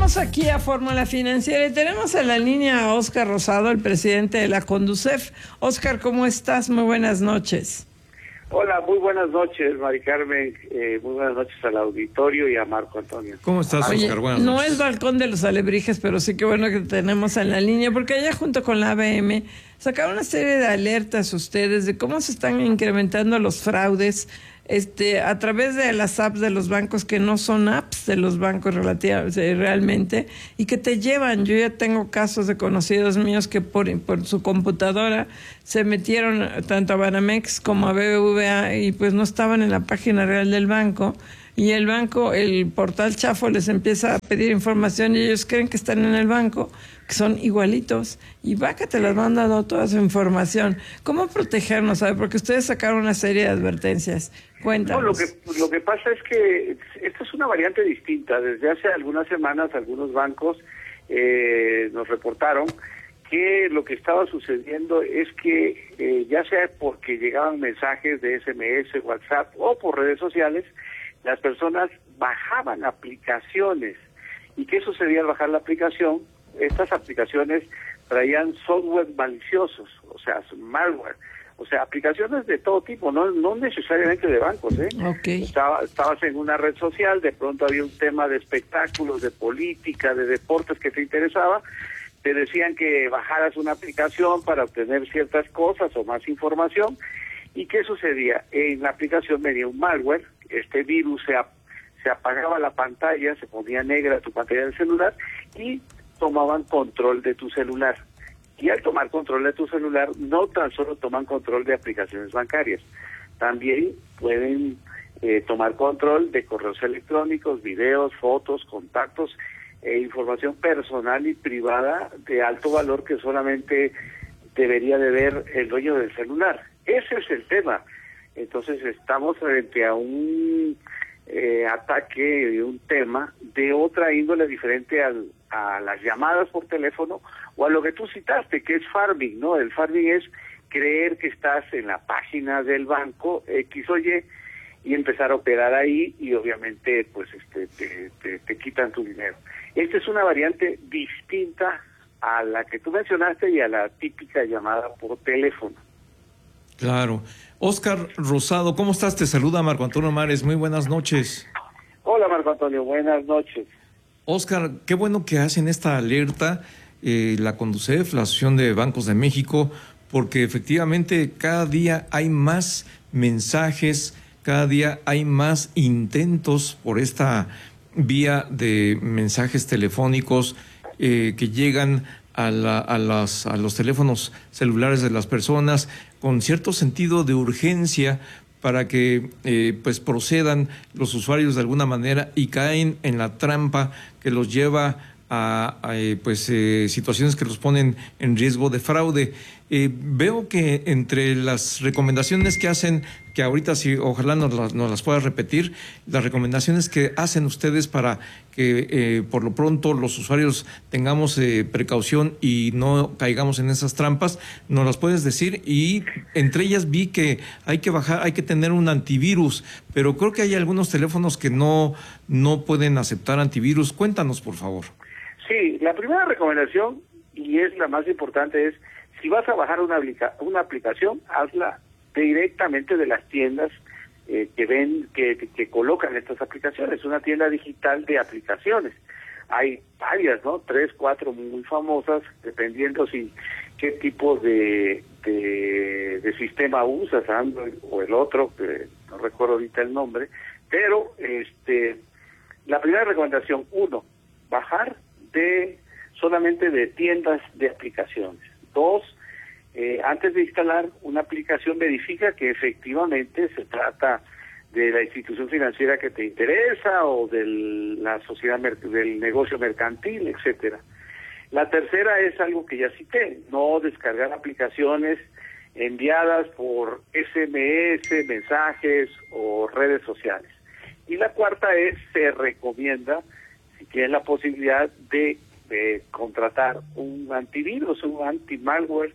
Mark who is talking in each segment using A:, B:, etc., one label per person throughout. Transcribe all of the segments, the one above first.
A: Regresamos aquí a Fórmula Financiera y tenemos en la línea a Óscar Rosado, el presidente de la Conducef. Óscar, ¿cómo estás? Muy buenas noches.
B: Hola, muy buenas noches, Mari Carmen. Muy buenas noches al auditorio y a Marco Antonio.
C: ¿Cómo estás, Óscar? Buenas
A: no
C: noches.
A: Es Balcón de los Alebrijes, pero sí que bueno que te tenemos en la línea, porque allá junto con la ABM sacaron una serie de alertas ustedes de cómo se están incrementando los fraudes a través de las apps de los bancos que no son apps de los bancos realmente, y que te llevan. Yo ya tengo casos de conocidos míos que por su computadora se metieron tanto a Banamex como a BBVA y pues no estaban en la página real del banco, y el banco, el portal chafo les empieza a pedir información y ellos creen que están en el banco, que son igualitos, y va que te las van dando toda su información. ¿Cómo protegernos? ¿Sabe? Porque ustedes sacaron una serie de advertencias. Cuéntanos.
B: No, lo que pasa es que esta es una variante distinta. Desde hace algunas semanas algunos bancos nos reportaron que lo que estaba sucediendo es que ya sea porque llegaban mensajes de SMS, WhatsApp o por redes sociales, las personas bajaban aplicaciones. ¿Y qué sucedía al bajar la aplicación? Estas aplicaciones traían software maliciosos, o sea, malware, o sea, aplicaciones de todo tipo, no necesariamente de bancos, ¿eh?
A: Okay.
B: Estabas en una red social, de pronto había un tema de espectáculos, de política, de deportes que te interesaba, te decían que bajaras una aplicación para obtener ciertas cosas o más información. ¿Y qué sucedía? En la aplicación venía un malware, este virus se apagaba la pantalla, se ponía negra tu pantalla del celular y tomaban control de tu celular. Y al tomar control de tu celular, no tan solo toman control de aplicaciones bancarias, también pueden tomar control de correos electrónicos, videos, fotos, contactos e información personal y privada de alto valor que solamente debería de ver el dueño del celular. Ese es el tema. Entonces estamos frente a un ataque, un tema de otra índole diferente a las llamadas por teléfono o a lo que tú citaste, que es farming, ¿no? El farming es creer que estás en la página del banco X o Y y empezar a operar ahí y obviamente pues te quitan tu dinero. Esta es una variante distinta a la que tú mencionaste y a la típica llamada por teléfono.
C: Claro. Óscar Rosado, ¿cómo estás? Te saluda Marco Antonio Mares. Muy buenas noches.
B: Hola, Marco Antonio. Buenas noches.
C: Óscar, qué bueno que hacen esta alerta la Conducef, la Asociación de Bancos de México, porque efectivamente cada día hay más mensajes, cada día hay más intentos por esta vía de mensajes telefónicos que llegan a los teléfonos celulares de las personas con cierto sentido de urgencia para que pues procedan los usuarios de alguna manera y caen en la trampa que los lleva a situaciones que los ponen en riesgo de fraude. Veo que entre las recomendaciones que hacen, que ahorita sí, ojalá nos las puedas repetir, las recomendaciones que hacen ustedes para que por lo pronto los usuarios tengamos precaución y no caigamos en esas trampas, ¿nos las puedes decir? Y entre ellas vi que hay que tener un antivirus, pero creo que hay algunos teléfonos que no pueden aceptar antivirus. Cuéntanos, por favor.
B: Sí, la primera recomendación, y es la más importante, es si vas a bajar una aplicación, hazla directamente de las tiendas que colocan estas aplicaciones, una tienda digital de aplicaciones. Hay varias, ¿no? 3, 4 muy famosas, dependiendo qué tipo de sistema usas, Android o el otro, que no recuerdo ahorita el nombre, pero la primera recomendación, 1, bajar solamente de tiendas de aplicaciones. 2, antes de instalar una aplicación, verifica que efectivamente se trata de la institución financiera que te interesa o de la sociedad del negocio mercantil, etcétera. La tercera es algo que ya cité, no descargar aplicaciones enviadas por SMS, mensajes o redes sociales. Y la cuarta es, se recomienda, si tienes la posibilidad de contratar un antivirus, un anti-malware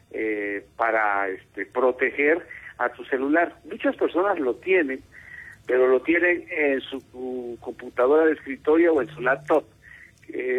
B: para proteger a tu celular. Muchas personas lo tienen, pero lo tienen en su computadora de escritorio o en su laptop.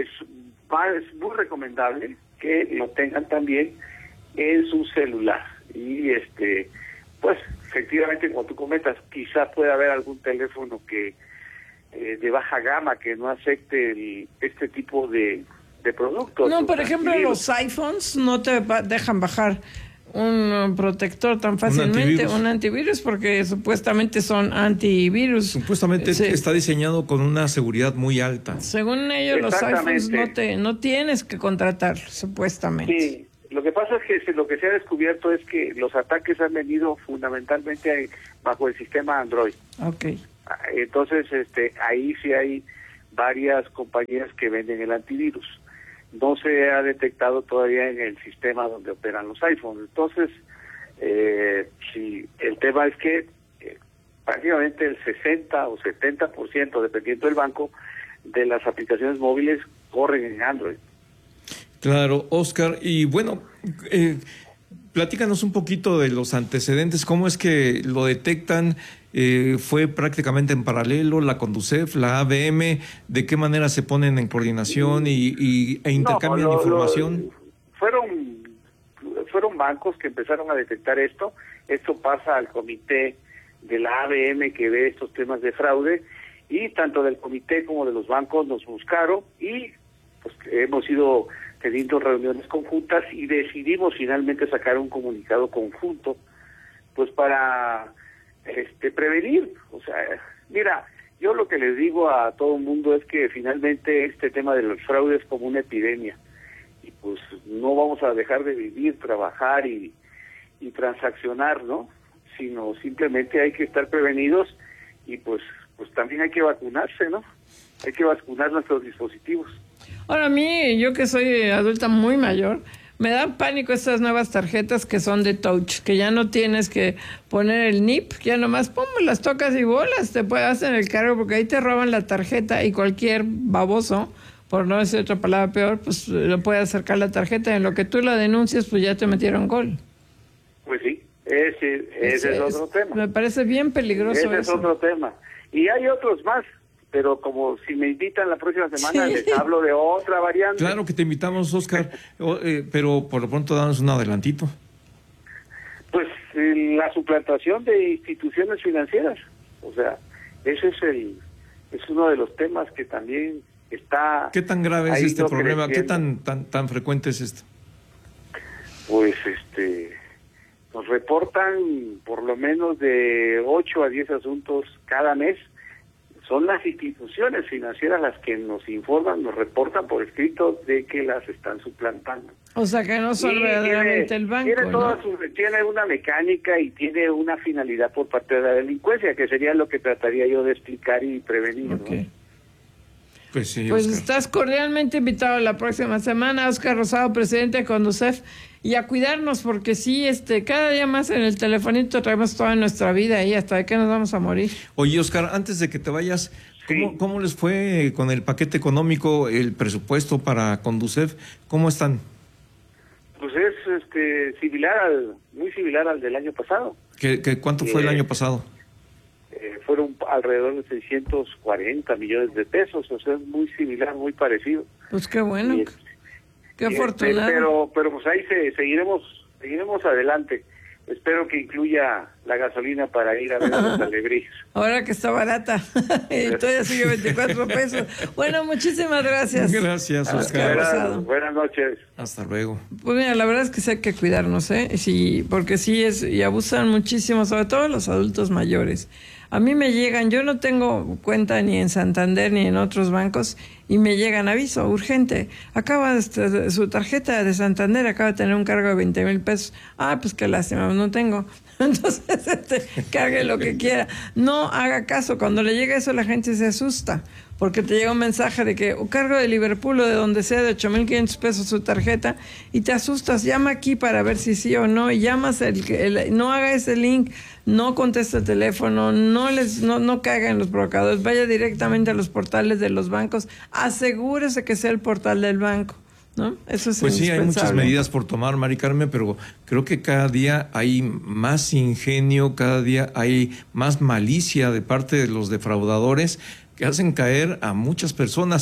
B: es muy recomendable que lo tengan también en su celular. Y pues efectivamente, como tú comentas, quizás pueda haber algún teléfono que de baja gama que no acepte este tipo de productos.
A: No, por ejemplo, los iPhones no te dejan bajar un protector tan fácilmente, un antivirus, porque supuestamente son antivirus.
C: Supuestamente
A: sí.
C: Está diseñado con una seguridad muy alta.
A: Según ellos, los iPhones no tienes que contratarlos, supuestamente.
B: Sí, lo que pasa es que lo que se ha descubierto es que los ataques han venido fundamentalmente bajo el sistema Android.
A: Okay.
B: Entonces, ahí sí hay varias compañías que venden el antivirus. No se ha detectado todavía en el sistema donde operan los iPhones. Entonces, sí, el tema es que prácticamente el 60 o 70%, dependiendo del banco, de las aplicaciones móviles corren en Android.
C: Claro, Oscar. Y bueno, platícanos un poquito de los antecedentes. ¿Cómo es que lo detectan? ¿Fue prácticamente en paralelo la Conducef, la ABM? ¿De qué manera se ponen en coordinación e intercambian información?
B: Fueron bancos que empezaron a detectar esto. Esto pasa al comité de la ABM que ve estos temas de fraude, y tanto del comité como de los bancos nos buscaron, y pues hemos ido teniendo reuniones conjuntas y decidimos finalmente sacar un comunicado conjunto pues para prevenir. O sea, mira, yo lo que les digo a todo el mundo es que finalmente este tema de los fraudes es como una epidemia, y pues no vamos a dejar de vivir, trabajar y transaccionar, ¿no? Sino simplemente hay que estar prevenidos, y pues también hay que vacunarse, ¿no? Hay que vacunar nuestros dispositivos.
A: Ahora, a mí, yo que soy adulta muy mayor, me da pánico estas nuevas tarjetas que son de touch, que ya no tienes que poner el NIP, ya nomás las tocas y bolas, te hacen el cargo, porque ahí te roban la tarjeta, y cualquier baboso, por no decir otra palabra peor, pues le puede acercar la tarjeta, en lo que tú la denuncias, pues ya te metieron gol.
B: Pues sí, ese es otro tema.
A: Me parece bien peligroso eso.
B: Ese es otro tema. Y hay otros más, pero como si me invitan la próxima semana, sí, les hablo de otra variante.
C: Claro que te invitamos, Oscar, pero por lo pronto danos un adelantito.
B: Pues la suplantación de instituciones financieras. O sea, ese es uno de los temas que también está...
C: ¿Qué tan grave es este problema?
B: Creciendo.
C: ¿Qué tan frecuente es esto?
B: Pues nos reportan por lo menos de 8 a 10 asuntos cada mes. Son las instituciones financieras las que nos informan, nos reportan por escrito de que las están suplantando.
A: O sea, que no son verdaderamente el banco,
B: tiene una mecánica y tiene una finalidad por parte de la delincuencia, que sería lo que trataría yo de explicar y prevenir.
A: Okay.
B: ¿No?
C: Pues sí,
A: pues
C: Oscar.
A: Estás cordialmente invitado la próxima semana, Oscar Rosado, presidente de Conducef, y a cuidarnos, porque sí, cada día más en el telefonito traemos toda nuestra vida ahí, hasta de que nos vamos a morir.
C: Oye, Oscar, antes de que te vayas,
B: sí,
C: ¿cómo les fue con el paquete económico, el presupuesto para Conducef? ¿Cómo están?
B: Pues es muy similar al del año pasado.
C: ¿Cuánto fue el año pasado?
B: Fueron alrededor de 640 millones de pesos, o sea, es muy similar, muy parecido.
A: Pues qué bueno, qué afortunado.
B: Pero pues ahí seguiremos adelante. Espero que incluya la gasolina para ir a ver a los alegrías.
A: Ahora que está barata, y todavía sigue 24 pesos. Bueno, muchísimas gracias.
C: Gracias, Oscar.
B: Buenas noches.
C: Hasta luego.
A: Pues mira, la verdad es que sí hay que cuidarnos, sí, porque sí y abusan muchísimo, sobre todo los adultos mayores. A mí me llegan, yo no tengo cuenta ni en Santander ni en otros bancos, y me llegan aviso urgente. Su tarjeta de Santander acaba de tener un cargo de 20,000 pesos. Pues qué lástima, no tengo. Entonces, cargue lo que quiera. No haga caso. Cuando le llega eso, la gente se asusta, porque te llega un mensaje de que cargo de Liverpool o de donde sea de 8,500 pesos su tarjeta, y te asustas. Llama aquí para ver si sí o no, y llamas no haga ese link, no conteste el teléfono, no caiga en los provocadores, vaya directamente a los portales de los bancos, asegúrese que sea el portal del banco, ¿no? Eso es
C: pues sí, hay muchas
A: indispensable.
C: medidas por tomar, Mari Carmen, pero creo que cada día hay más ingenio, cada día hay más malicia de parte de los defraudadores que hacen caer a muchas personas.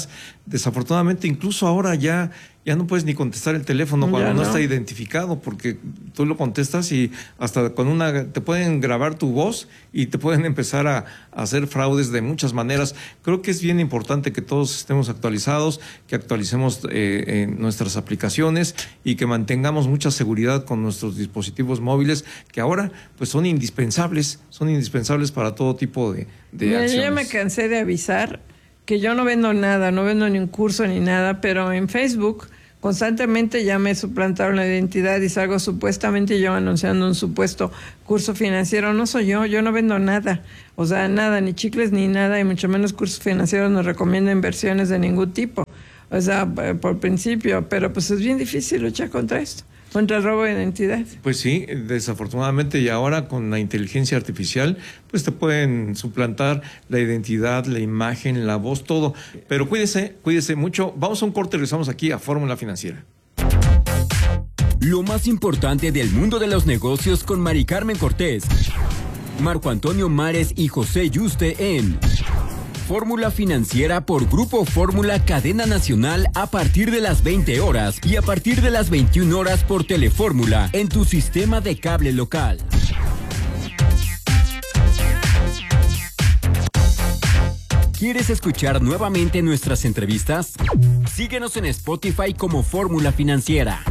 C: desafortunadamente incluso ahora ya no puedes ni contestar el teléfono cuando no está identificado, porque tú lo contestas y hasta con te pueden grabar tu voz y te pueden empezar a hacer fraudes de muchas maneras. Creo que es bien importante que todos estemos actualizados, que actualicemos nuestras aplicaciones y que mantengamos mucha seguridad con nuestros dispositivos móviles, que ahora pues son indispensables para todo tipo de acciones.
A: Yo ya me cansé de avisar que yo no vendo nada, no vendo ni un curso ni nada, pero en Facebook constantemente ya me suplantaron la identidad y salgo supuestamente yo anunciando un supuesto curso financiero. No soy yo no vendo nada, o sea, nada, ni chicles ni nada, y mucho menos cursos financieros. No recomiendo inversiones de ningún tipo, o sea, por principio, pero pues es bien difícil luchar contra esto, contra el robo de identidad.
C: Pues sí, desafortunadamente, y ahora con la inteligencia artificial, pues te pueden suplantar la identidad, la imagen, la voz, todo. Pero cuídese mucho. Vamos a un corte y regresamos aquí a Fórmula Financiera.
D: Lo más importante del mundo de los negocios con Mari Carmen Cortés, Marco Antonio Mares y José Yuste en Fórmula Financiera por Grupo Fórmula Cadena Nacional a partir de las 20 horas y a partir de las 21 horas por Telefórmula en tu sistema de cable local. ¿Quieres escuchar nuevamente nuestras entrevistas? Síguenos en Spotify como Fórmula Financiera.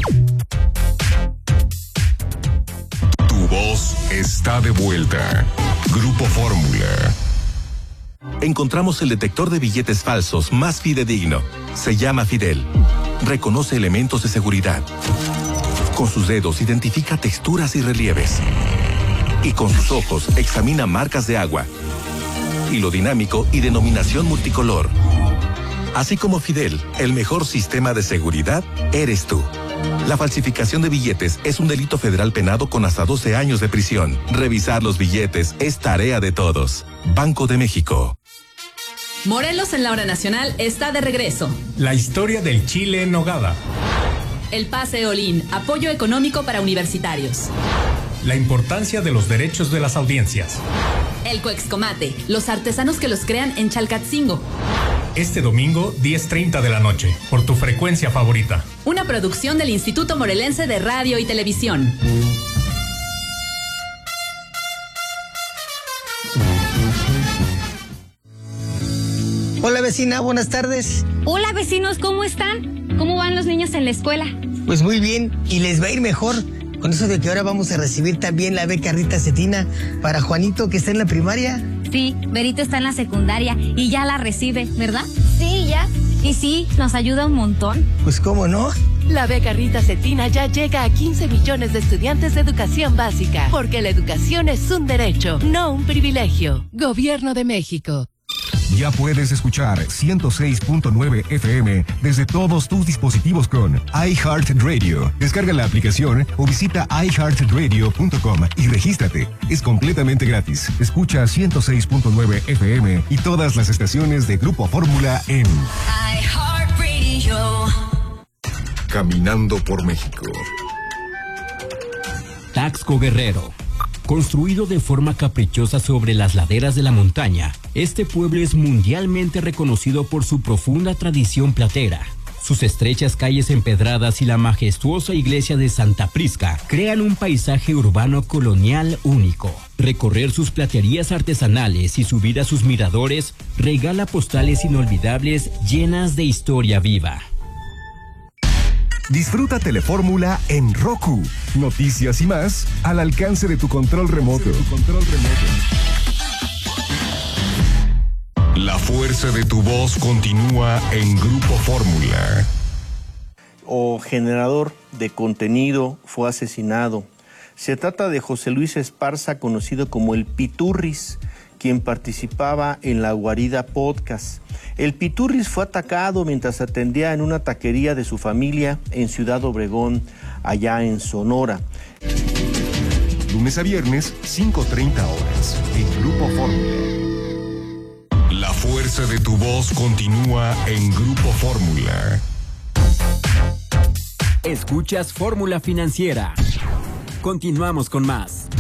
E: Tu voz está de vuelta. Grupo Fórmula. Encontramos el detector de billetes falsos más fidedigno. Se llama Fidel. Reconoce elementos de seguridad. Con sus dedos identifica texturas y relieves. Y con sus ojos examina marcas de agua, hilo dinámico y denominación multicolor. Así como Fidel, el mejor sistema de seguridad eres tú. La falsificación de billetes es un delito federal penado con hasta 12 años de prisión. Revisar los billetes es tarea de todos. Banco de México.
F: Morelos en la hora nacional está de regreso.
G: La historia del chile en nogada.
F: El Pase Olin, apoyo económico para universitarios.
G: La importancia de los derechos de las audiencias.
F: El Cuexcomate, los artesanos que los crean en Chalcatzingo.
G: Este domingo, 10:30 de la noche, por tu frecuencia favorita.
F: Una producción del Instituto Morelense de Radio y Televisión.
H: Hola vecina, buenas tardes.
I: Hola vecinos, ¿cómo están? ¿Cómo van los niños en la escuela?
H: Pues muy bien, y les va a ir mejor con eso de que ahora vamos a recibir también la beca Rita Cetina para Juanito, que está en la primaria.
I: Sí, Berito está en la secundaria y ya la recibe, ¿verdad? Sí, ya. Y sí, nos ayuda un montón.
H: Pues cómo no.
J: La beca Rita Cetina ya llega a 15 millones de estudiantes de educación básica, porque la educación es un derecho, no un privilegio. Gobierno de México.
E: Ya puedes escuchar 106.9 FM desde todos tus dispositivos con iHeartRadio. Descarga la aplicación o visita iHeartRadio.com y regístrate. Es completamente gratis. Escucha 106.9 FM y todas las estaciones de Grupo Fórmula en
F: iHeartRadio.
E: Caminando por México.
D: Taxco Guerrero. Construido de forma caprichosa sobre las laderas de la montaña, este pueblo es mundialmente reconocido por su profunda tradición platera. Sus estrechas calles empedradas y la majestuosa iglesia de Santa Prisca crean un paisaje urbano colonial único. Recorrer sus platerías artesanales y subir a sus miradores regala postales inolvidables llenas de historia viva.
E: Disfruta Telefórmula en Roku. Noticias y más al alcance de tu control remoto. La fuerza de tu voz continúa en Grupo Fórmula.
K: O generador de contenido fue asesinado. Se trata de José Luis Esparza, conocido como el Piturris, quien participaba en la Guarida Podcast. El Piturris fue atacado mientras atendía en una taquería de su familia en Ciudad Obregón, allá en Sonora.
E: Lunes a viernes, 5:30 horas, en Grupo Fórmula. La fuerza de tu voz continúa en Grupo Fórmula.
D: Escuchas Fórmula Financiera. Continuamos con más.